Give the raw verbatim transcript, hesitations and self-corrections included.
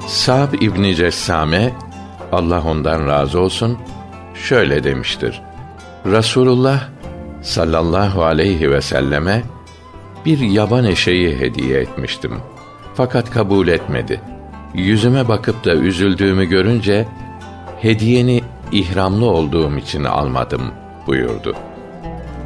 Sa'b İbn Cessame, Allah ondan razı olsun, şöyle demiştir: Rasulullah sallallahu aleyhi ve selleme bir yaban eşeği hediye etmiştim. Fakat kabul etmedi. Yüzüme bakıp da üzüldüğümü görünce, hediyeni ihramlı olduğum için almadım buyurdu.